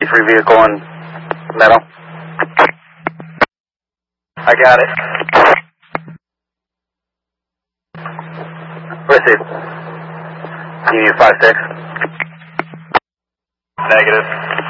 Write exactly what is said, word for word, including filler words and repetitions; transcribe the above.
three vehicle in metal. I got it. Received. You need five six. Negative.